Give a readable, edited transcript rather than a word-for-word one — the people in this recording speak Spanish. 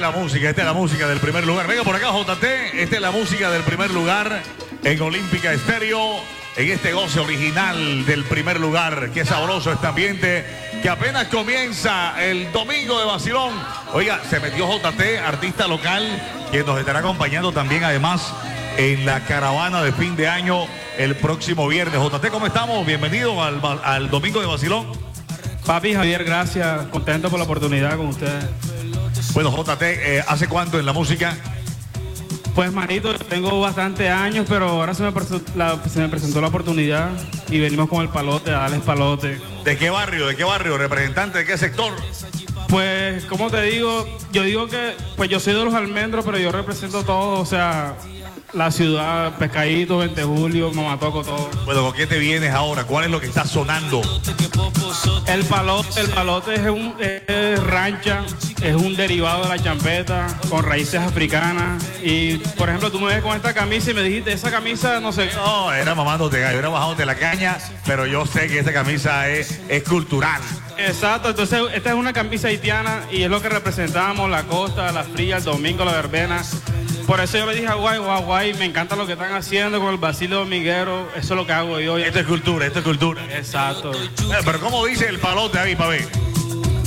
esta es la música del primer lugar. Venga por acá, JT. Esta es la música del primer lugar en Olímpica Estéreo. En este goce original del primer lugar. Qué sabroso este ambiente que apenas comienza el domingo de vacilón. Oiga, se metió JT, artista local, quien nos estará acompañando también además en la caravana de fin de año el próximo viernes. JT, ¿cómo estamos? Bienvenido al domingo de vacilón. Papi Javier, gracias. Contento por la oportunidad con ustedes. Bueno, JT, ¿hace cuánto en la música? Pues, manito, tengo bastantes años, pero ahora se me presentó la oportunidad y venimos con el palote, a darles palote. ¿De qué barrio? ¿De qué barrio? ¿Representante de qué sector? Pues, ¿cómo te digo? Yo digo que, pues yo soy de Los Almendros, pero yo represento todo, o sea, la ciudad, Pescadito, 20 de Julio, Mamatoco, todo. Bueno, ¿con qué te vienes ahora? ¿Cuál es lo que está sonando? El palote es rancha, es un derivado de la champeta, con raíces africanas. Y, por ejemplo, tú me ves con esta camisa y me dijiste, esa camisa, no sé. No, era mamándote gallo, era bajándote la caña, pero yo sé que esta camisa es cultural. Exacto, entonces esta es una camisa haitiana y es lo que representamos, la costa, la fría, el domingo, la verbena. Por eso yo le dije a Guay, me encanta lo que están haciendo con el Basilio Domiguero, eso es lo que hago yo. Esto es cultura, esto es cultura. Exacto. Pero ¿cómo dice el palote ahí, pa' ver?